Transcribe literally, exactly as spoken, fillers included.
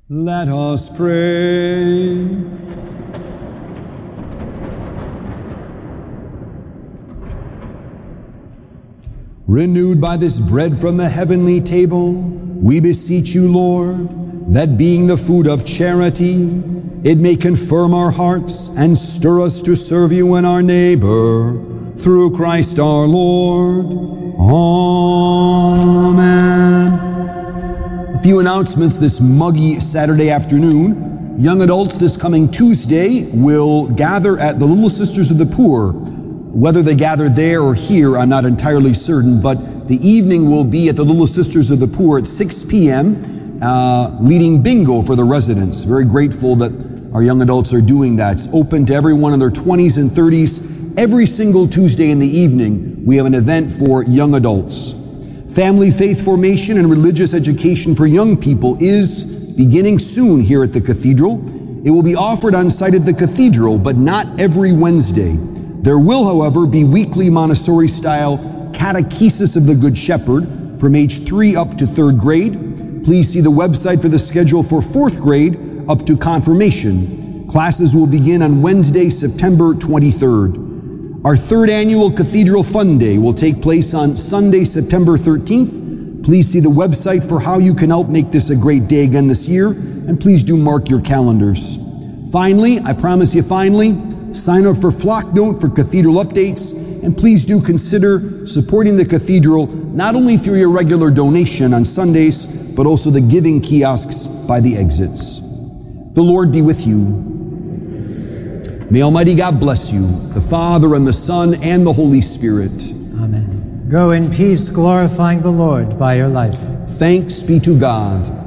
Let us pray. Renewed by this bread from the heavenly table, we beseech you, Lord, that being the food of charity, it may confirm our hearts and stir us to serve you and our neighbor, through Christ our Lord. Amen. A few announcements this muggy Saturday afternoon. Young adults this coming Tuesday will gather at the Little Sisters of the Poor. Whether they gather there or here, I'm not entirely certain, but the evening will be at the Little Sisters of the Poor at six p.m., uh, leading bingo for the residents. Very grateful that our young adults are doing that. It's open to everyone in their twenties and thirties. Every single Tuesday in the evening, we have an event for young adults. Family faith formation and religious education for young people is beginning soon here at the Cathedral. It will be offered on site at the Cathedral, but not every Wednesday. There will, however, be weekly Montessori-style catechesis of the Good Shepherd from age three up to third grade. Please see the website for the schedule for fourth grade up to confirmation. Classes will begin on Wednesday, September twenty-third. Our third annual Cathedral Fun Day will take place on Sunday, September thirteenth. Please see the website for how you can help make this a great day again this year, and please do mark your calendars. Finally, I promise you finally, sign up for Flocknote for Cathedral updates, and please do consider supporting the Cathedral not only through your regular donation on Sundays, but also the giving kiosks by the exits. The Lord be with you. May Almighty God bless you, the Father and the Son and the Holy Spirit. Amen. Go in peace, glorifying the Lord by your life. Thanks be to God.